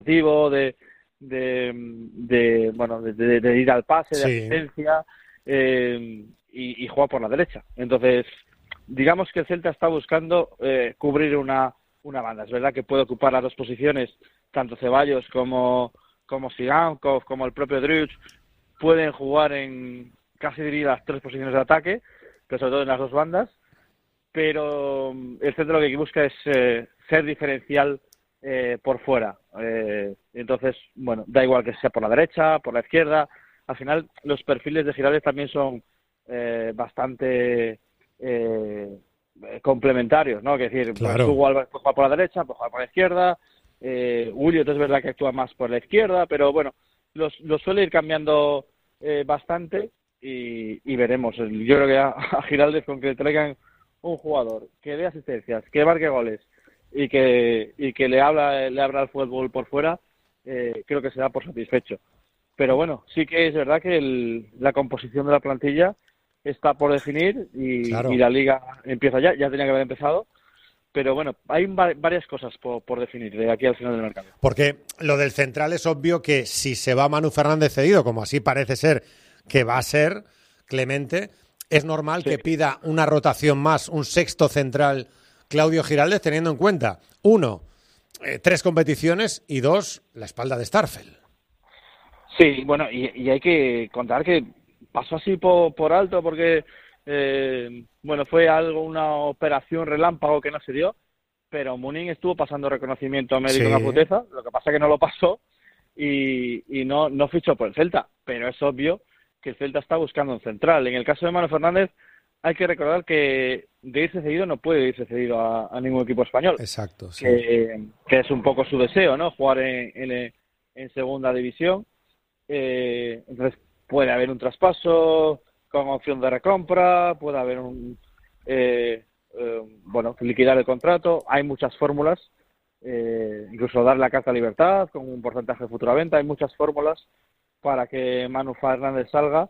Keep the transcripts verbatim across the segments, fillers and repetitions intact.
de, de, de bueno de, de, de ir al pase, de Sí. asistencia, eh, y, y juega por la derecha. Entonces, digamos que el Celta está buscando eh, cubrir una, una banda. Es verdad que puede ocupar las dos posiciones, tanto Ceballos como, como Sigankov, como el propio Driussi, pueden jugar en casi diría las tres posiciones de ataque, pero sobre todo en las dos bandas. Pero el Celta lo que busca es eh, ser diferencial eh, por fuera. Eh, entonces, bueno, da igual que sea por la derecha, por la izquierda. Al final, los perfiles de Giraldez también son eh, bastante eh, complementarios, ¿no? Es decir, Claro. pues, Hugo Álvarez puede jugar por la derecha, puede jugar por la izquierda. Eh, Ulloa es verdad que actúa más por la izquierda, pero bueno, los, los suele ir cambiando eh, bastante y, y veremos. Yo creo que a, a Giraldez, con que le traigan un jugador que dé asistencias, que marque goles y que y que le habla le abra el fútbol por fuera, eh, creo que se da por satisfecho. Pero bueno, sí que es verdad que el, la composición de la plantilla está por definir y, Claro. y la liga empieza ya, ya tenía que haber empezado. Pero bueno, hay va- varias cosas por, por definir de aquí al final del mercado. Porque lo del central es obvio que si se va Manu Fernández cedido, como así parece ser que va a ser, Clemente, es normal Sí. que pida una rotación más, un sexto central Claudio Giraldez, teniendo en cuenta, uno, eh, tres competiciones y dos, la espalda de Starfel. Sí, bueno, y, y hay que contar que pasó así por, por alto porque, eh, bueno, fue algo, una operación relámpago que no se dio, pero Munin estuvo pasando reconocimiento médico Sí. en la Puteza, lo que pasa que no lo pasó y, y no, no fichó por el Celta, pero es obvio que el Celta está buscando un central. En el caso de Manu Fernández, hay que recordar que de irse cedido no puede irse cedido a, a ningún equipo español. Exacto, sí. Que, que es un poco su deseo, ¿no? Jugar en, en, en segunda división. Eh, entonces puede haber un traspaso con opción de recompra, puede haber un eh, eh, bueno, liquidar el contrato. Hay muchas fórmulas, eh, incluso dar la carta a libertad con un porcentaje de futura venta. Hay muchas fórmulas para que Manu Fernández salga,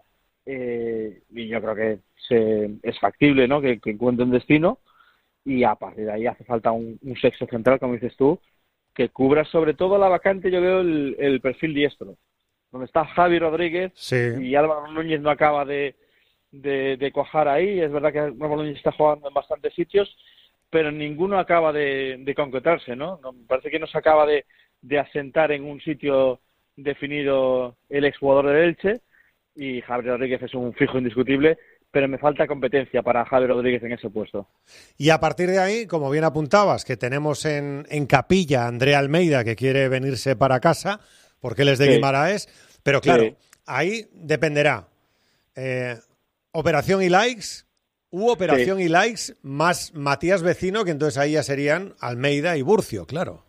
eh, y yo creo que se, es factible, ¿no? Que, que encuentre un destino, y a partir de ahí hace falta un, un sexto central, como dices tú, que cubra sobre todo la vacante. Yo veo el, el perfil diestro, donde está Javi Rodríguez, Sí. y Álvaro Núñez no acaba de, de, de cuajar ahí. Es verdad que Álvaro Núñez está jugando en bastantes sitios, pero ninguno acaba de, de concretarse, ¿no? No, me parece que no se acaba de, de asentar en un sitio definido el exjugador del Elche, y Javi Rodríguez es un fijo indiscutible, pero me falta competencia para Javi Rodríguez en ese puesto. Y a partir de ahí, como bien apuntabas, que tenemos en, en Capilla a Andrea Almeida, que quiere venirse para casa, porque él es de Sí. Guimaraes, pero claro, Sí. ahí dependerá eh, Operación y Likes u Operación y Likes más Matías Vecino, que entonces ahí ya serían Almeida y Burcio, claro.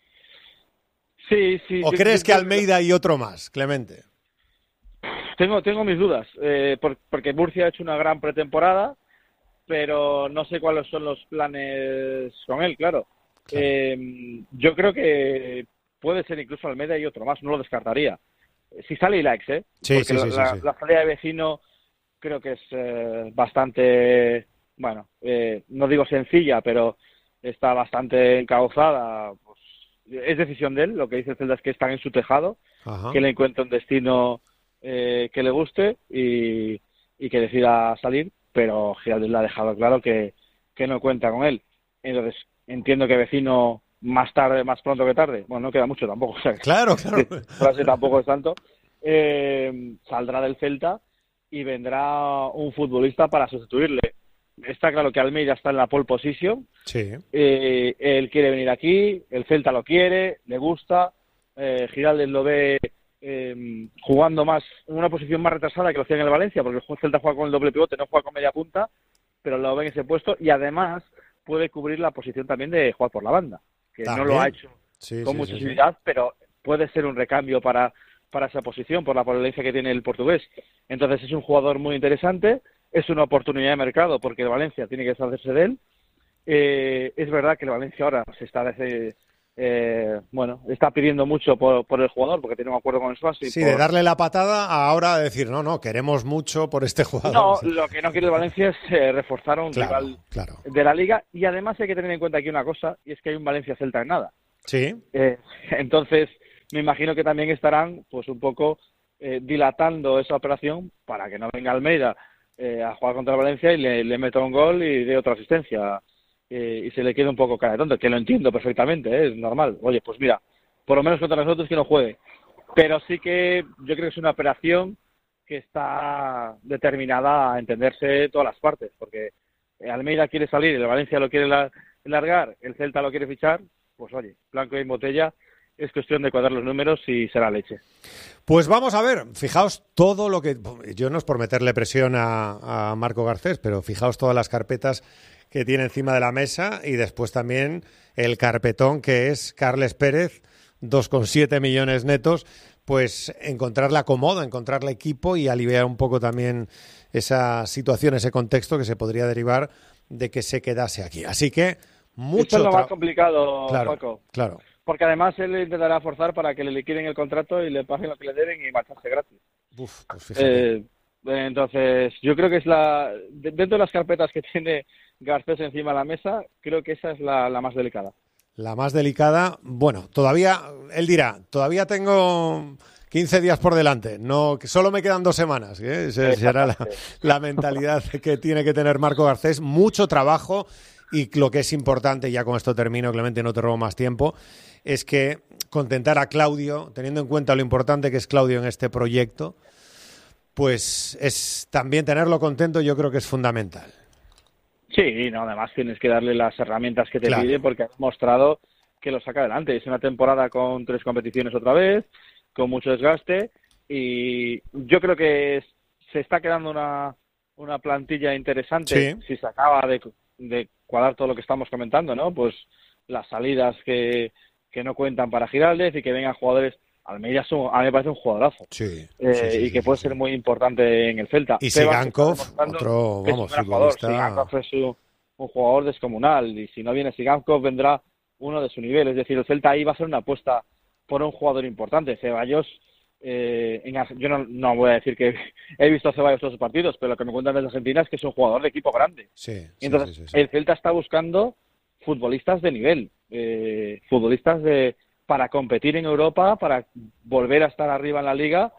Sí, sí. ¿O yo- crees yo que creo Almeida y otro más, Clemente? Tengo, tengo mis dudas, eh, por- porque Murcia ha hecho una gran pretemporada, pero no sé cuáles son los planes con él, claro. Claro. Eh, yo creo que puede ser incluso Almeida y otro más, no lo descartaría. Si sale Ilaix, ¿eh? Sí, Porque sí, la, sí, sí, la- sí. la salida de Vecino creo que es eh, bastante, bueno, eh, no digo sencilla, pero está bastante encauzada. Pues, es decisión de él. Lo que dice Celta es que están en su tejado, Ajá. que le encuentre un destino eh, que le guste y, y que decida salir, pero Giraldez le ha dejado claro que, que no cuenta con él. Entonces, entiendo que Vecino más tarde, más pronto que tarde, bueno, no queda mucho tampoco, o sea, Claro, claro. frase tampoco es tanto, eh, saldrá del Celta y vendrá un futbolista para sustituirle. Está claro que Almeida está en la pole position, Sí. eh, él quiere venir aquí, el Celta lo quiere, le gusta, eh, Giraldez lo ve eh, jugando más en una posición más retrasada que lo hacía en el Valencia, porque el Celta juega con el doble pivote, no juega con media punta, pero lo ve en ese puesto, y además puede cubrir la posición también de jugar por la banda, que También. no lo ha hecho Sí, con sí, mucha sí, sí. facilidad, pero puede ser un recambio para, para esa posición, por la polencia que tiene el portugués. Entonces es un jugador muy interesante, es una oportunidad de mercado, porque el Valencia tiene que deshacerse de él. Eh, es verdad que el Valencia ahora se está eh, eh, bueno, está pidiendo mucho por, por el jugador, porque tiene un acuerdo con el Swansea. Sí, por... de darle la patada a ahora decir, no, no, queremos mucho por este jugador. No, Sí. lo que no quiere el Valencia es eh, reforzar a un Claro, rival claro. de la Liga, y además hay que tener en cuenta aquí una cosa, y es que hay un Valencia-Celta en nada. Sí, Eh, entonces, me imagino que también estarán pues un poco eh, dilatando esa operación para que no venga Almeida eh, a jugar contra Valencia y le, le meta un gol y dé otra asistencia eh, y se le quede un poco cara de tonto, que lo entiendo perfectamente, ¿eh? Es normal. Oye, pues mira, por lo menos contra nosotros que no juegue. Pero sí que yo creo que es una operación que está determinada a entenderse todas las partes, porque Almeida quiere salir, el Valencia lo quiere largar, el Celta lo quiere fichar, pues oye, blanco y en botella, es cuestión de cuadrar los números y será leche. Pues vamos a ver, fijaos todo lo que... Yo no es por meterle presión a, a Marco Garcés, pero fijaos todas las carpetas que tiene encima de la mesa y después también el carpetón que es Carles Pérez, dos coma siete millones netos, pues encontrarle acomodo, encontrarle equipo y aliviar un poco también esa situación, ese contexto que se podría derivar de que se quedase aquí. Así que mucho... Esto es lo más complicado, claro, Paco. Claro. Porque además él intentará forzar para que le liquiden el contrato y le paguen lo que le deben y marcharse gratis. Uf, pues fíjate. Eh, entonces, yo creo que es la... Dentro de las carpetas que tiene Garcés encima de la mesa, creo que esa es la, la más delicada. La más delicada, bueno, todavía, él dirá, todavía tengo quince días por delante, no, que solo me quedan dos semanas, ¿eh? Esa será la, la mentalidad que tiene que tener Marco Garcés, mucho trabajo y lo que es importante, ya con esto termino, Clemente, no te robo más tiempo, es que contentar a Claudio, teniendo en cuenta lo importante que es Claudio en este proyecto, pues es también tenerlo contento, yo creo que es fundamental. Sí, no, además tienes que darle las herramientas que te claro. pide porque has mostrado que lo saca adelante. Es una temporada con tres competiciones otra vez, con mucho desgaste y yo creo que se está quedando una, una plantilla interesante sí. si se acaba de, de cuadrar todo lo que estamos comentando, ¿no? Pues las salidas que, que no cuentan para Giraldez y que vengan jugadores... Almeida es un, a mí me parece un jugadorazo sí, eh, sí, sí, y que sí, puede sí. ser muy importante en el Celta. Y Sigankov, otro, es vamos, un jugador. futbolista. Sigankov es un, un jugador descomunal y si no viene Sigankov vendrá uno de su nivel. Es decir, el Celta ahí va a ser una apuesta por un jugador importante. Ceballos, eh, en, yo no, no voy a decir que he visto a Ceballos todos sus partidos, pero lo que me cuentan desde Argentina es que es un jugador de equipo grande. Sí, y entonces sí, sí, sí. el Celta está buscando futbolistas de nivel, eh, futbolistas de para competir en Europa, para volver a estar arriba en la Liga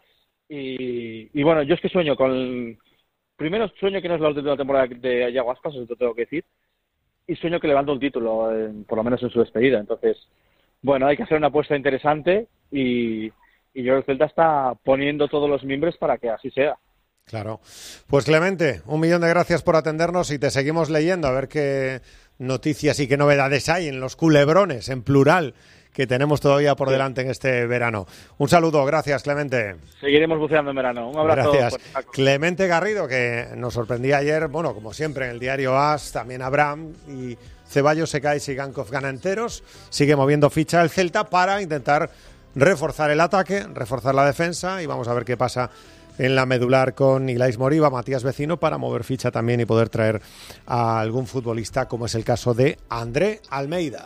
y, y bueno, yo es que sueño con el, primero sueño que no es la última temporada de Yago Aspas, eso te tengo que decir, y sueño que levanta un título, en, por lo menos en su despedida. Entonces, bueno, hay que hacer una apuesta interesante y, y yo creo que el Celta está poniendo todos los mimbres para que así sea. Claro. Pues Clemente, un millón de gracias por atendernos y te seguimos leyendo a ver qué noticias y qué novedades hay en los culebrones, en plural, que tenemos todavía por delante en este verano. Un saludo, gracias Clemente. Seguiremos buceando en verano. Un abrazo. Gracias. Clemente Garrido, que nos sorprendía ayer, bueno, como siempre en el diario AS, también Abraham y Ceballos se cae, Sigankov gana enteros, sigue moviendo ficha el Celta para intentar reforzar el ataque, reforzar la defensa y vamos a ver qué pasa en la medular con Ilais Moriba, Matías Vecino, para mover ficha también y poder traer a algún futbolista, como es el caso de André Almeida.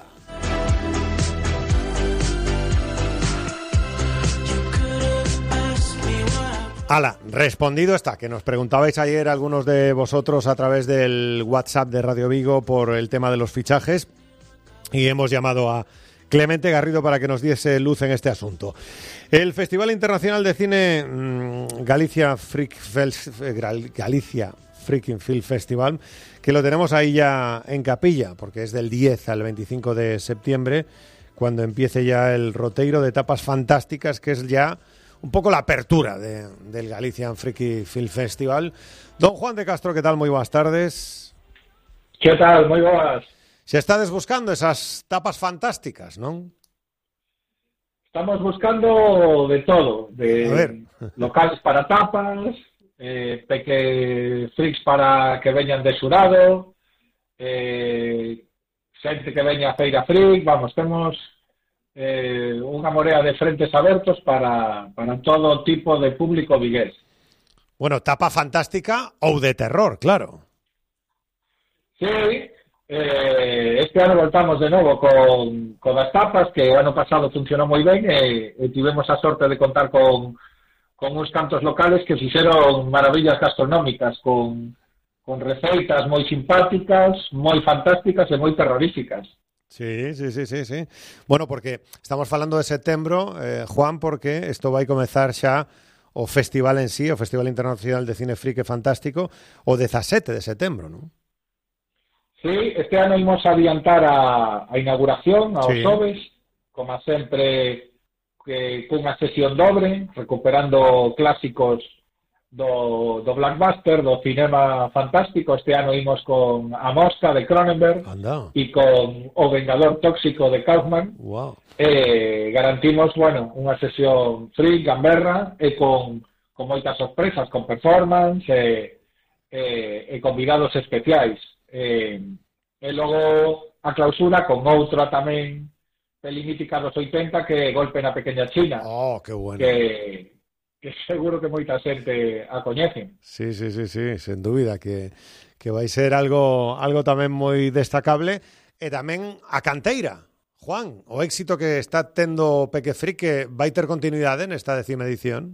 Ala, respondido está, que nos preguntabais ayer algunos de vosotros a través del WhatsApp de Radio Vigo por el tema de los fichajes y hemos llamado a Clemente Garrido para que nos diese luz en este asunto. El Festival Internacional de Cine mmm, Galicia Freak Fel- Galicia Freaking Film Festival, que lo tenemos ahí ya en Capilla, porque es del diez al veinticinco de septiembre, cuando empiece ya el roteiro de etapas fantásticas, que es ya un poco la apertura de, del Galician Freaky Film Festival. Don Juan de Castro, ¿qué tal? Muy buenas tardes. ¿Qué tal? Muy buenas. Se está buscando esas tapas fantásticas, ¿no? Estamos buscando de todo, de locales para tapas, eh, peque freaks para que veñan de xurado, eh, xente que veña a Feira Freak, vamos, temos eh, unha morea de frentes abertos para, para todo tipo de público vigués. Bueno, tapa fantástica ou de terror, claro. Sí, eh, este ano voltamos de novo con, con as tapas, que o ano pasado funcionou moi ben e, e tivemos a sorte de contar con, con uns cantos locales que fixeron maravillas gastronómicas con, con receitas moi simpáticas, moi fantásticas e moi terroríficas. Sí, sí, sí, sí, sí. Bueno, porque estamos falando de setembro, eh, Juan, porque isto vai comezar xa o festival en sí, o Festival Internacional de Cine Freak Fantástico, o dezasete de setembro, non? Sí, este ano imos adiantar a, a inauguración, aos Sí. xoves, como sempre que cunha sesión dobre, recuperando clásicos do, do blockbuster, do cinema fantástico. Este ano imos con A Mosca de Cronenberg Anda. e con O Vengador Tóxico de Kaufman. Wow. Eh, garantimos, bueno, unha sesión free, gamberra, e con, con moitas sorpresas, con performance e, e, e convidados especiais. Eh, e logo a clausura con outra tamén peli mítica dos oitenta, que Golpe na Pequeña China. Oh, que bueno. Que, que seguro que moita xente a coñece. Sí, sí, sí, sí, sen dúbida que, que vai ser algo algo tamén moi destacable. E tamén a canteira, Juan, o éxito que está tendo Peque Freak, que vai ter continuidade nesta décima edición.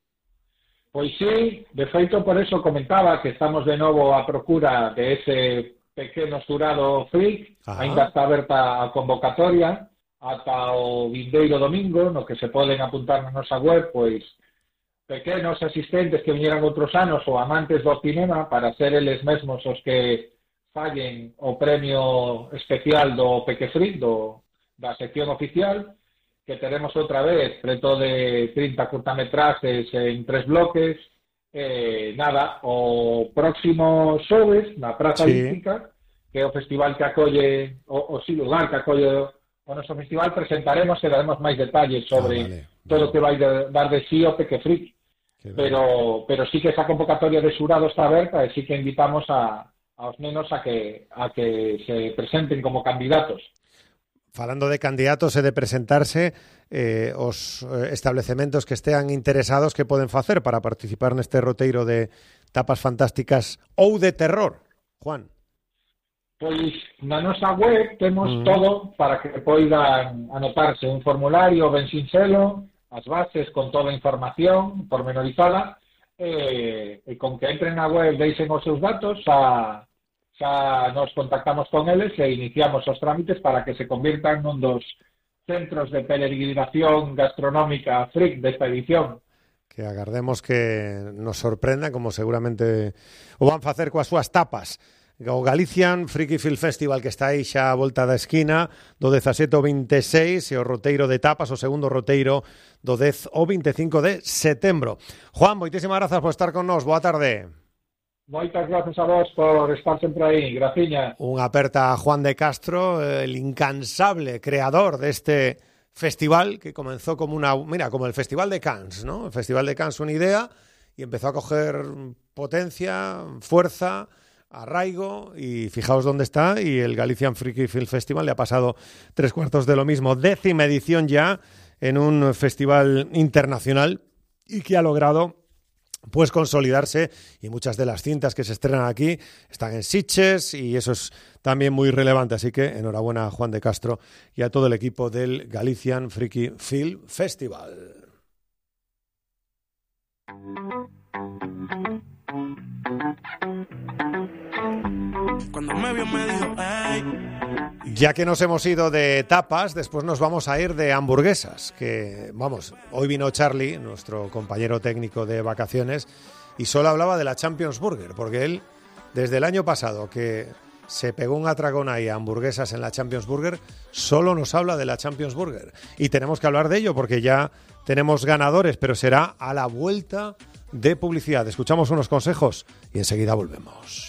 Pois sí, de feito por eso comentaba que estamos de novo a procura de ese pequeno xurado freak. Ajá. Ainda está aberta a convocatoria ata o vindeiro domingo, no que se poden apuntar na nosa web, pois pequenos asistentes que viñeran outros anos ou amantes do cinema, para ser eles mesmos os que fallen o premio especial do Peque Freak, do, da sección oficial, que teremos outra vez preto de trinta curtametraxes en tres bloques. Eh, nada, o próximo xoves na Praza Sí. Hípica, que é o festival que acolle o, o sí, lugar que acolle o noso festival, presentaremos e daremos máis detalles sobre Ah, vale, todo vale. o que vai de, dar de sí o Peque Freak. Que Pero, pero sí que esa convocatoria de xurado está aberta e sí que invitamos a, aos nenos a que, a que se presenten como candidatos. Falando de candidatos e de presentarse, eh, os establecementos que estean interesados, que poden facer para participar neste roteiro de tapas fantásticas ou de terror, Juan? Pois na nosa web temos Mm. todo para que poidan anotarse, un formulario ben sinxelo, as bases con toda a información pormenorizada, e, e con que entren na web, deixen os seus datos, xa, xa nos contactamos con eles e iniciamos os trámites para que se convirtan nun dos centros de peregrinación gastronómica freak desta edición. Que agardemos que nos sorprenda, como seguramente o van facer coas súas tapas. O Galician Freaky Film Festival, que está aí xa a volta da esquina, do dezasete ao veintiséis, e o roteiro de tapas, o segundo roteiro do dez ao veinticinco de setembro. Juan, moitísimas grazas por estar con nós. Boa tarde. Moitas grazas a vos por estar sempre aí. Graciña. Unha aperta a Juan de Castro, el incansable creador deste festival, que comenzó como una, mira, como el Festival de Cannes, ¿no? El Festival de Cannes, una idea, y empezó a coger potencia, fuerza, arraigo, y fijaos dónde está, y el Galician Freaky Film Festival le ha pasado tres cuartos de lo mismo, décima edición ya en un festival internacional, y que ha logrado pues consolidarse, y muchas de las cintas que se estrenan aquí están en Sitges, y eso es también muy relevante. Así que enhorabuena a Juan de Castro y a todo el equipo del Galician Freaky Film Festival. Cuando me vio me dijo, hey. Ya que nos hemos ido de tapas, después nos vamos a ir de hamburguesas, que, vamos, hoy vino Charlie, nuestro compañero técnico de vacaciones, y solo hablaba de la Champions Burger, porque él, desde el año pasado, que se pegó un atragón ahí a hamburguesas en la Champions Burger, solo nos habla de la Champions Burger. Y tenemos que hablar de ello, porque ya tenemos ganadores, pero será a la vuelta de publicidad. Escuchamos unos consejos y enseguida volvemos.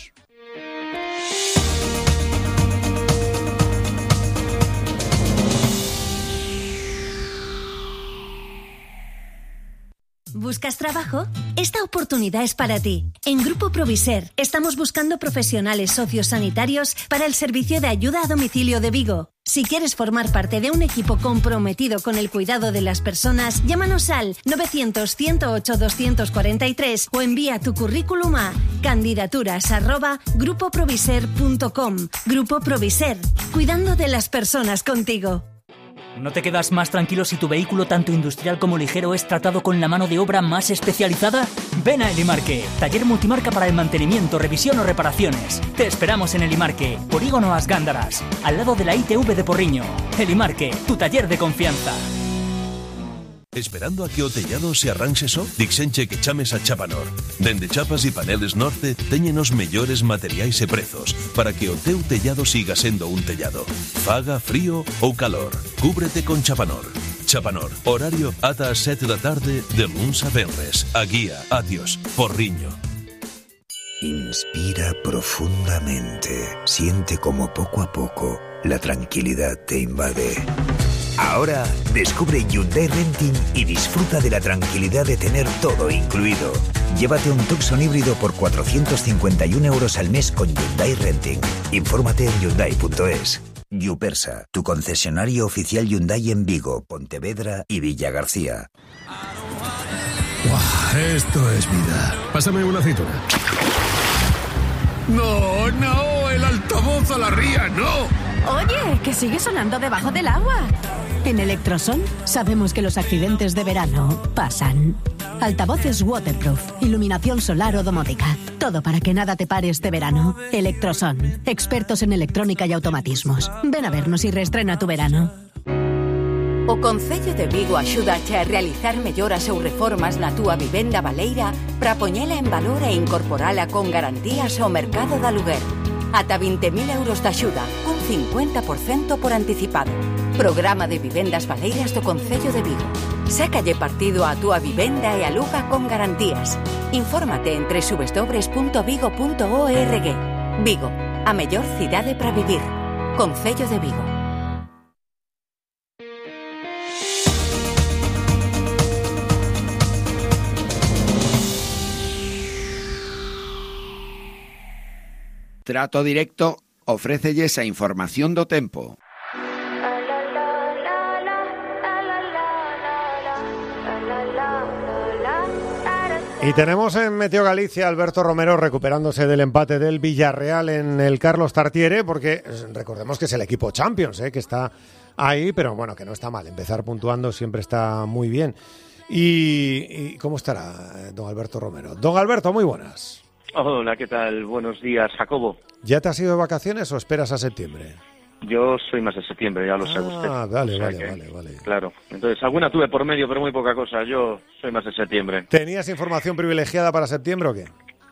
¿Buscas trabajo? Esta oportunidad es para ti. En Grupo Proviser estamos buscando profesionales sociosanitarios para el servicio de ayuda a domicilio de Vigo. Si quieres formar parte de un equipo comprometido con el cuidado de las personas, llámanos al novecientos, ciento ocho, doscientos cuarenta y tres o envía tu currículum a candidaturas arroba grupo proviser punto com. Grupo Proviser, cuidando de las personas contigo. ¿No te quedas más tranquilo si tu vehículo, tanto industrial como ligero, es tratado con la mano de obra más especializada? Ven a Elimarque, taller multimarca para el mantenimiento, revisión o reparaciones. Te esperamos en Elimarque, Polígono As Gándaras, al lado de la I T V de Porriño. Elimarque, tu taller de confianza. Esperando a que o tellado se arranxe só? Dixenche que chames a Chapanor. Dende chapas e paneles Norte teñen os mellores materiais e prezos para que o teu tellado siga sendo un tellado. Faga frío ou calor. Cúbrete con Chapanor. Chapanor, horario ata as sete da tarde de luns a venres. A guía, adiós, Porriño. Inspira profundamente. Siente como poco a poco la tranquilidad te invade. Ahora descubre Hyundai Renting y disfruta de la tranquilidad de tener todo incluido. Llévate un Tucson híbrido por cuatrocientos cincuenta y uno euros al mes con Hyundai Renting. Infórmate en hyundai punto es. Yupersa, tu concesionario oficial Hyundai en Vigo, Pontevedra y Villagarcía. Wow, esto es vida. Pásame una aceituna. No, no, el altavoz a la ría, no. Oye, que sigue sonando debajo del agua. En Electroson sabemos que los accidentes de verano pasan. Altavoces waterproof, iluminación solar o domótica. Todo para que nada te pare este verano. Electroson, expertos en electrónica y automatismos. Ven a vernos y reestrena tu verano. O Concello de Vigo axúdache a realizar melloras ou reformas na túa vivenda baleira para poñela en valor e incorporala con garantías ao mercado de aluguer. Ata vinte mil euros de axuda, un cincuenta por ciento por anticipado. Programa de vivendas baleiras do Concello de Vigo. Sácalle partido a túa vivenda e aluga con garantías. Infórmate en doble u doble u doble u punto vigo punto org. Vigo, a mellor cidade para vivir. Concello de Vigo. Trato Directo ofrécelles a información do tempo. Y tenemos en Meteo Galicia a Alberto Romero recuperándose del empate del Villarreal en el Carlos Tartiere, porque recordemos que es el equipo Champions, ¿eh? Que está ahí, pero bueno, que no está mal. Empezar puntuando siempre está muy bien. ¿Y, y cómo estará don Alberto Romero? Don Alberto, muy buenas. Hola, ¿qué tal? Buenos días, Jacobo. ¿Ya te has ido de vacaciones o esperas a septiembre? Yo soy más de septiembre, ya lo sabe ah, usted. Ah, vale, o sea vale, que, vale, vale. Claro, entonces alguna tuve por medio, pero muy poca cosa. Yo soy más de septiembre. ¿Tenías información privilegiada para septiembre o qué?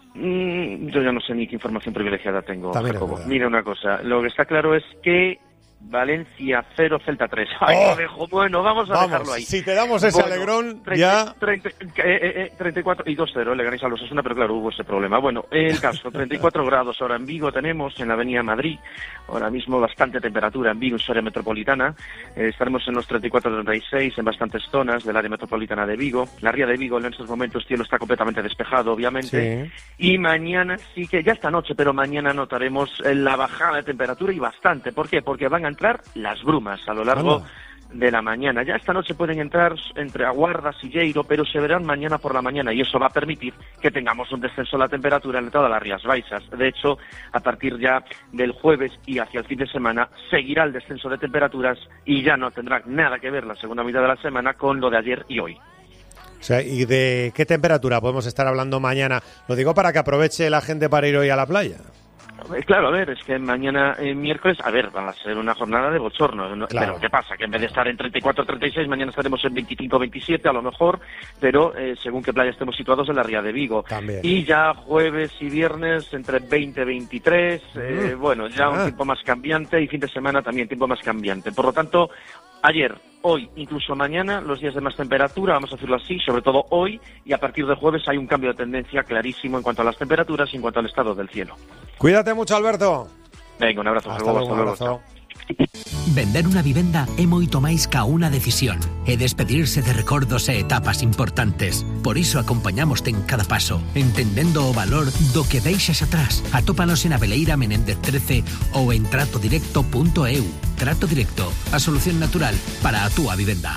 Mm, yo ya no sé ni qué información privilegiada tengo, También Jacobo. Es Mira una cosa, lo que está claro es que Valencia cero, Celta tres. Ay, oh, lo dejo. Bueno, vamos a vamos, dejarlo ahí. Si te damos ese bueno, alegrón, treinta, ya... treinta, eh, eh, treinta y cuatro y dos cero, le ganéis a los Osasuna, pero claro, hubo ese problema. Bueno, el caso, treinta y cuatro grados ahora en Vigo tenemos, en la avenida Madrid. Ahora mismo bastante temperatura en Vigo, en su área metropolitana. Eh, estaremos en los treinta y cuatro treinta y seis en bastantes zonas del área metropolitana de Vigo. La ría de Vigo en estos momentos, cielo está completamente despejado, obviamente. Sí. Y mañana sí que, ya esta noche, pero mañana notaremos la bajada de temperatura y bastante. ¿Por qué? Porque van a entrar las brumas a lo largo Hola. de la mañana. Ya esta noche pueden entrar entre Aguarda, Silleiro, pero se verán mañana por la mañana y eso va a permitir que tengamos un descenso de la temperatura en todas las Rías Baixas. De hecho, a partir ya del jueves y hacia el fin de semana seguirá el descenso de temperaturas y ya no tendrá nada que ver la segunda mitad de la semana con lo de ayer y hoy. O sea, ¿y de qué temperatura podemos estar hablando mañana? Lo digo para que aproveche la gente para ir hoy a la playa. Claro, a ver, es que mañana eh, miércoles, a ver, va a ser una jornada de bochorno, ¿no? Claro. Pero ¿qué pasa? Que en vez de estar en treinta y cuatro treinta y seis, mañana estaremos en veinticinco veintisiete a lo mejor, pero eh, según qué playa estemos situados en la Ría de Vigo. También. Y ya jueves y viernes entre veinte veintitrés, eh, mm. bueno, ya ah. un tiempo más cambiante y fin de semana también tiempo más cambiante. Por lo tanto, ayer, hoy, incluso mañana, los días de más temperatura, vamos a decirlo así, sobre todo hoy, y a partir de jueves hay un cambio de tendencia clarísimo en cuanto a las temperaturas y en cuanto al estado del cielo. Cuídate mucho, Alberto. Venga, un abrazo. Hasta luego, un abrazo. Vender unha vivenda é moito máis ca unha decisión. É despedirse de recordos e etapas importantes. Por iso acompañamoste en cada paso, entendendo o valor do que deixas atrás. Atópanos en Abeleira Menéndez trece ou en trato directo punto e u. Trato Directo, a solución natural para a túa vivenda.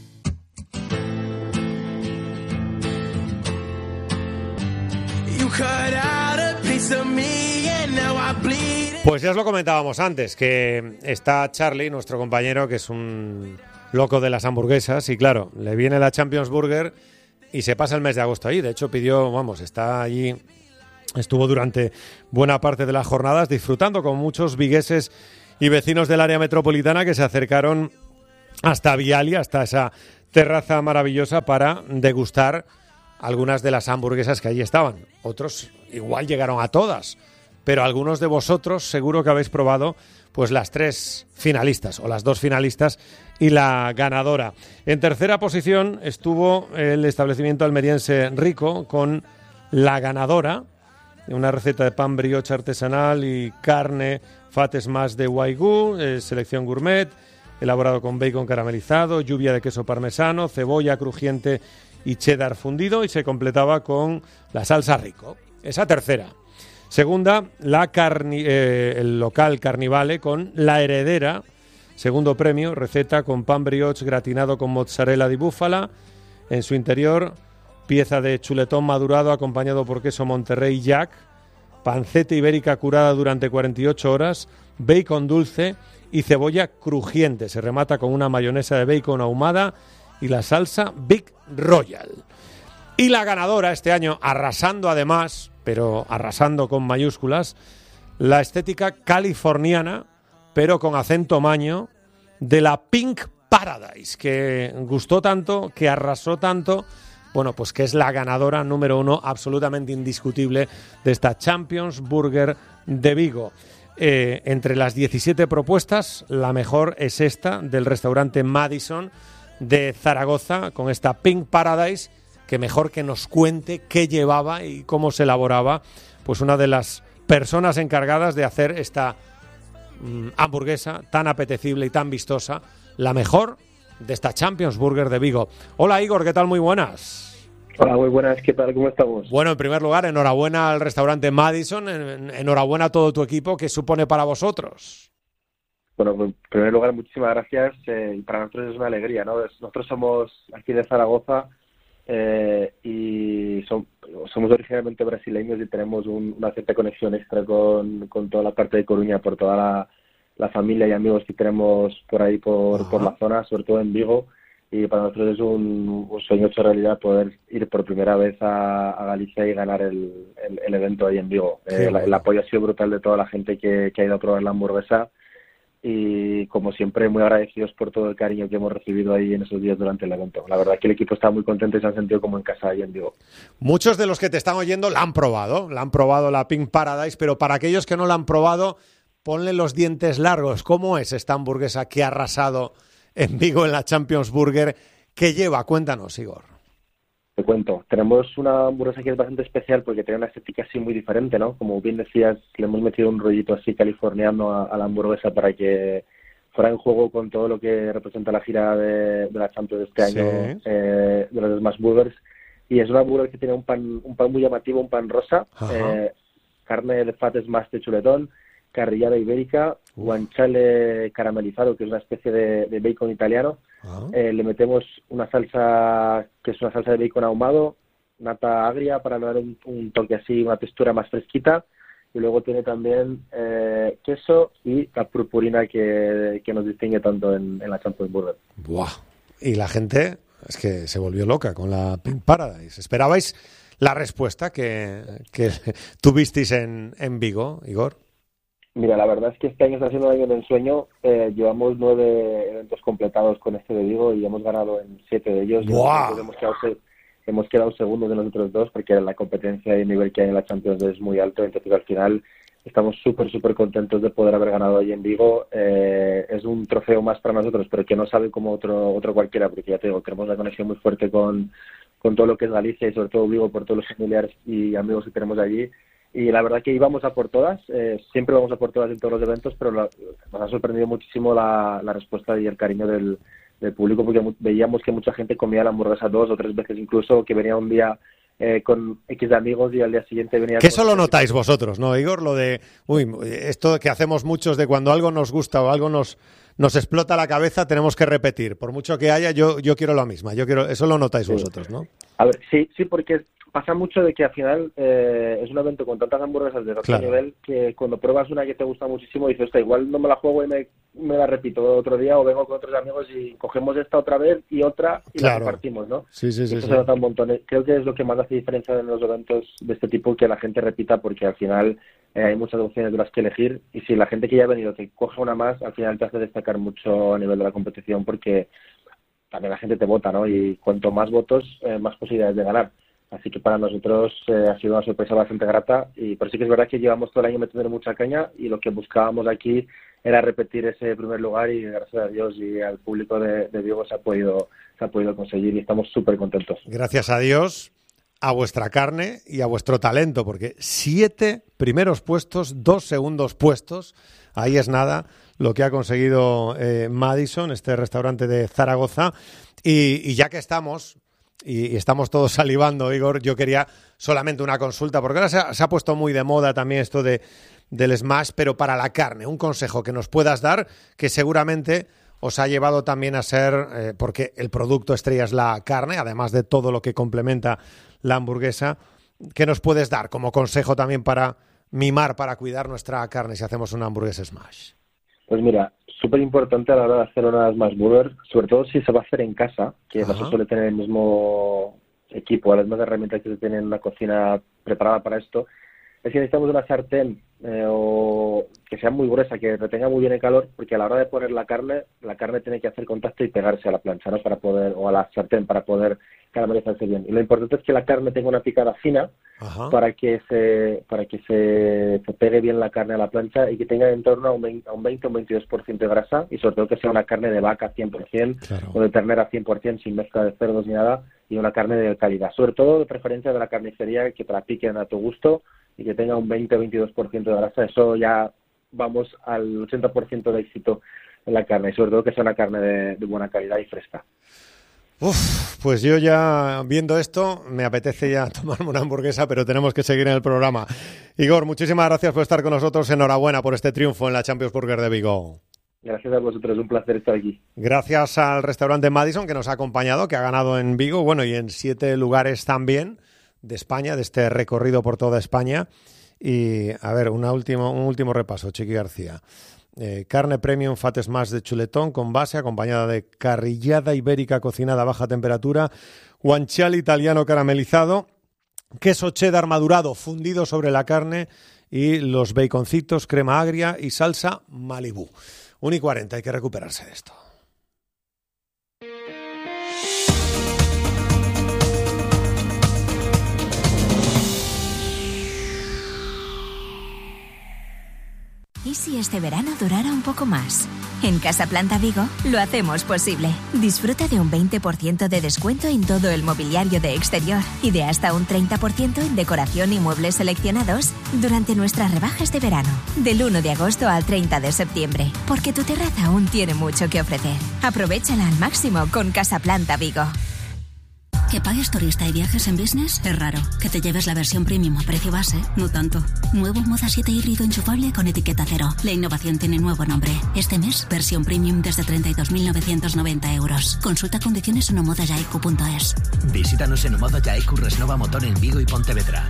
You cut out a piece of me and now I bleed. Pues ya os lo comentábamos antes, que está Charlie, nuestro compañero, que es un loco de las hamburguesas y claro, le viene la Champions Burger y se pasa el mes de agosto ahí. De hecho pidió, vamos, está allí, estuvo durante buena parte de las jornadas disfrutando con muchos vigueses y vecinos del área metropolitana que se acercaron hasta Vialia, hasta esa terraza maravillosa para degustar algunas de las hamburguesas que allí estaban. Otros igual llegaron a todas, pero algunos de vosotros seguro que habéis probado pues las tres finalistas o las dos finalistas y la ganadora. En tercera posición estuvo el establecimiento almeriense Rico con la ganadora, una receta de pan brioche artesanal y carne fates más de Wagyu, eh, selección gourmet, elaborado con bacon caramelizado, lluvia de queso parmesano, cebolla crujiente y cheddar fundido, y se completaba con la salsa Rico. Esa tercera. Segunda, la carni, eh, el local Carnivale con La Heredera. Segundo premio, receta con pan brioche gratinado con mozzarella di búfala. En su interior, pieza de chuletón madurado acompañado por queso Monterrey Jack, panceta ibérica curada durante cuarenta y ocho horas, bacon dulce y cebolla crujiente. Se remata con una mayonesa de bacon ahumada y la salsa Big Royal. Y la ganadora este año, arrasando además, pero arrasando con mayúsculas, la estética californiana, pero con acento maño, de la Pink Paradise, que gustó tanto, que arrasó tanto, bueno, pues que es la ganadora número uno absolutamente indiscutible de esta Champions Burger de Vigo. Eh, entre las diecisiete propuestas, la mejor es esta del restaurante Madison de Zaragoza, con esta Pink Paradise, que mejor que nos cuente qué llevaba y cómo se elaboraba, pues una de las personas encargadas de hacer esta mmm, hamburguesa tan apetecible y tan vistosa, la mejor de esta Champions Burger de Vigo. Hola Igor, ¿qué tal? Muy buenas. Hola, muy buenas, ¿qué tal? ¿Cómo estamos? Bueno, en primer lugar, enhorabuena al restaurante Madison, en, enhorabuena a todo tu equipo. ¿Qué supone para vosotros? Bueno, en primer lugar, muchísimas gracias. Eh, para nosotros es una alegría, ¿no? Nosotros somos aquí de Zaragoza eh, y son, somos originalmente brasileños y tenemos un, una cierta conexión extra con, con toda la parte de Coruña, por toda la, la familia y amigos que tenemos por ahí, por, por la zona, sobre todo en Vigo. Y para nosotros es un, un sueño hecho realidad poder ir por primera vez a, a Galicia y ganar el, el, el evento ahí en Vigo. Eh, el, el apoyo ha sido brutal de toda la gente que, que ha ido a probar la hamburguesa y, como siempre, muy agradecidos por todo el cariño que hemos recibido ahí en esos días durante el evento. La verdad es que el equipo está muy contento y se han sentido como en casa ahí en Vigo. Muchos de los que te están oyendo la han probado, la han probado la Pink Paradise, pero para aquellos que no la han probado, ponle los dientes largos. ¿Cómo es esta hamburguesa que ha arrasado en Vigo en la Champions Burger? ¿Qué lleva? Cuéntanos, Igor. Te cuento. Tenemos una hamburguesa que es bastante especial porque tiene una estética así muy diferente, ¿no? Como bien decías, le hemos metido un rollito así californiano a, a la hamburguesa para que fuera en juego con todo lo que representa la gira de, de la Champions de este año, sí. eh, de los Smash Burgers. Y es una hamburguesa que tiene un pan, un pan muy llamativo, un pan rosa, eh, carne de fat smash de chuletón, carrillada ibérica, Uf. guanciale caramelizado, que es una especie de, de bacon italiano. Uh-huh. Eh, le metemos una salsa que es una salsa de bacon ahumado, nata agria para dar un, un toque así, una textura más fresquita. Y luego tiene también eh, queso y la purpurina que, que nos distingue tanto en, en la Champions Burger. Buah. Y la gente es que se volvió loca con la Pink Paradise. ¿Esperabais la respuesta que, que tuvisteis en, en Vigo, Igor? Mira, la verdad es que este año está siendo un año de ensueño. Eh, llevamos nueve eventos completados con este de Vigo y hemos ganado en siete de ellos. ¡Wow! Hemos quedado, hemos quedado segundos de los otros dos porque la competencia y el nivel que hay en la Champions es muy alto. Entonces, al final, estamos súper, súper contentos de poder haber ganado ahí en Vigo. Eh, es un trofeo más para nosotros, pero que no sabe como otro otro cualquiera, porque ya te digo, tenemos una conexión muy fuerte con, con todo lo que es Galicia y sobre todo Vigo por todos los familiares y amigos que tenemos allí. Y la verdad que íbamos a por todas, eh, siempre vamos a por todas en todos los eventos, pero la, nos ha sorprendido muchísimo la, la respuesta y el cariño del, del público, porque veíamos que mucha gente comía la hamburguesa dos o tres veces incluso, que venía un día eh, con X de amigos y al día siguiente venía... Que eso lo notáis vosotros, ¿no, Igor? Lo de, uy, esto que hacemos muchos de cuando algo nos gusta o algo nos, nos explota la cabeza, tenemos que repetir. Por mucho que haya, yo, yo quiero la misma. Yo quiero, eso lo notáis sí. vosotros, ¿no? A ver, sí, sí, porque pasa mucho de que al final eh, es un evento con tantas hamburguesas de alto Claro. nivel que cuando pruebas una que te gusta muchísimo dices, "Hostia, igual no me la juego y me, me la repito otro día o vengo con otros amigos y cogemos esta otra vez y otra y Claro. la compartimos", ¿no? Sí, sí, sí. Esto sí. se nota un montón. Creo que es lo que más hace diferencia en los eventos de este tipo, que la gente repita, porque al final eh, hay muchas opciones de las que elegir y si la gente que ya ha venido te coge una más, al final te hace destacar mucho a nivel de la competición, porque también la gente te vota, ¿no? Y cuanto más votos, eh, más posibilidades de ganar. Así que para nosotros eh, ha sido una sorpresa bastante grata, y pero sí que es verdad que llevamos todo el año metiendo mucha caña y lo que buscábamos aquí era repetir ese primer lugar, y gracias a Dios y al público de, de Vigo se ha podido se ha podido conseguir y estamos súper contentos. Gracias a Dios, a vuestra carne y a vuestro talento, porque siete primeros puestos, dos segundos puestos, ahí es nada lo que ha conseguido eh, Madison, este restaurante de Zaragoza. Y, y ya que estamos, y, y estamos todos salivando, Igor, yo quería solamente una consulta, porque ahora se ha, se ha puesto muy de moda también esto de del smash, pero para la carne, un consejo que nos puedas dar, que seguramente os ha llevado también a ser, eh, porque el producto estrella es la carne, además de todo lo que complementa la hamburguesa. ¿Qué nos puedes dar como consejo también para mimar, para cuidar nuestra carne si hacemos una hamburguesa smash? Pues mira, súper importante a la hora de hacer una smash burger, sobre todo si se va a hacer en casa, que no se suele tener el mismo equipo, las mismas herramientas que se tienen en una cocina preparada para esto, es que necesitamos una sartén eh, o que sea muy gruesa, que retenga muy bien el calor, porque a la hora de poner la carne, la carne tiene que hacer contacto y pegarse a la plancha, ¿no? Para poder, o a la sartén, para poder caramelizarse bien. Y lo importante es que la carne tenga una picada fina, Ajá. para que se para que se, se pegue bien la carne a la plancha y que tenga en torno a un veinte a un veinte o un veintidós por ciento de grasa, y sobre todo que sea una carne de vaca cien por ciento, claro, o de ternera cien por ciento, sin mezcla de cerdos ni nada, y una carne de calidad. Sobre todo de preferencia de la carnicería, que te la piquen a tu gusto y que tenga un veinte o veintidós por ciento de grasa. Eso ya vamos al ochenta por ciento de éxito en la carne, y sobre todo que sea una carne de, de buena calidad y fresca. Uf, pues yo ya viendo esto me apetece ya tomarme una hamburguesa, pero tenemos que seguir en el programa. Igor, muchísimas gracias por estar con nosotros. Enhorabuena por este triunfo en la Champions Burger de Vigo. Gracias a vosotros, un placer estar aquí. Gracias al restaurante Madison, que nos ha acompañado, que ha ganado en Vigo, bueno, y en siete lugares también de España, de este recorrido por toda España. Y, a ver, una último, un último repaso, Chiqui García. Eh, carne premium fat smash de chuletón con base, acompañada de carrillada ibérica cocinada a baja temperatura, guanciale italiano caramelizado, queso cheddar madurado fundido sobre la carne y los baconcitos, crema agria y salsa Malibú. uno y cuarenta, hay que recuperarse de esto. ¿Y si este verano durara un poco más? En Casaplanta Vigo lo hacemos posible. Disfruta de un veinte por ciento de descuento en todo el mobiliario de exterior y de hasta un treinta por ciento en decoración y muebles seleccionados durante nuestras rebajas de verano, del uno de agosto al treinta de septiembre, porque tu terraza aún tiene mucho que ofrecer. Aprovéchala al máximo con Casaplanta Vigo. Que pagues turista y viajes en business es raro. Que te lleves la versión premium a precio base, no tanto. Nuevo Moza siete híbrido enchufable con etiqueta cero. La innovación tiene nuevo nombre. Este mes, versión premium desde treinta y dos mil novecientos noventa euros. Consulta condiciones en omodayaiku punto es. Visítanos en Omodayaiku Resnova Motor en Vigo y Pontevedra.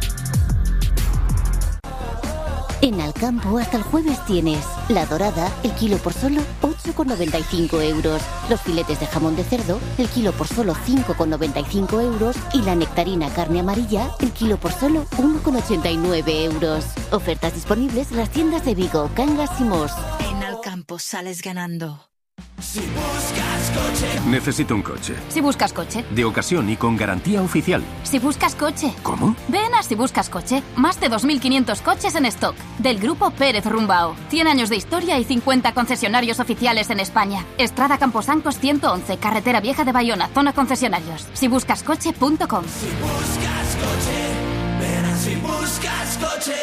En Alcampo hasta el jueves tienes la dorada, el kilo por solo ocho con noventa y cinco euros. Los filetes de jamón de cerdo, el kilo por solo cinco con noventa y cinco euros. Y la nectarina carne amarilla, el kilo por solo uno con ochenta y nueve euros. Ofertas disponibles en las tiendas de Vigo, Cangas y Mos. En Alcampo sales ganando. Si buscas coche. Necesito un coche. Si buscas coche. De ocasión y con garantía oficial. Si buscas coche. ¿Cómo? Ven a Si buscas coche. Más de dos mil quinientos coches en stock. Del grupo Pérez Rumbao. cien años de historia y cincuenta concesionarios oficiales en España. Estrada Camposancos ciento once, Carretera Vieja de Bayona, zona concesionarios. si buscas coche punto com. Si buscas coche, ven a Si buscas coche.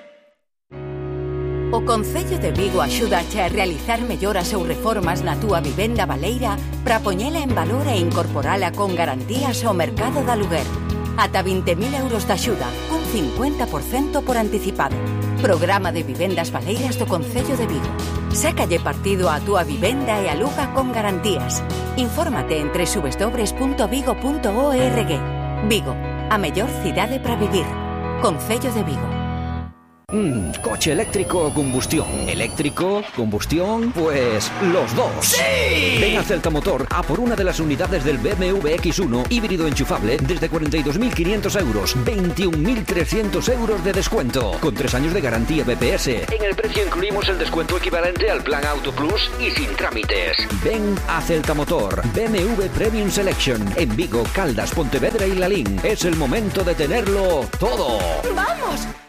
O Concello de Vigo axúdache a realizar melloras ou reformas na túa vivenda baleira para poñela en valor e incorporala con garantías ao mercado de aluguer. Ata vinte mil euros de axuda, un cincuenta por cento por anticipado. Programa de vivendas baleiras do Concello de Vigo. Sácalle partido á túa vivenda e aluga con garantías. Infórmate en doble u doble u doble u punto vigo punto org. Vigo, a mellor cidade para vivir. Concello de Vigo. Mm, ¿coche eléctrico o combustión? ¿Eléctrico? ¿Combustión? Pues los dos. ¡Sí! Ven a Celta Motor a por una de las unidades del B M W X uno híbrido enchufable desde cuarenta y dos mil quinientos euros, veintiún mil trescientos euros de descuento, con tres años de garantía B P S. En el precio incluimos el descuento equivalente al plan Auto Plus y sin trámites. Ven a Celta Motor, B M W Premium Selection, en Vigo, Caldas, Pontevedra y Lalín. Es el momento de tenerlo todo. ¡Vamos!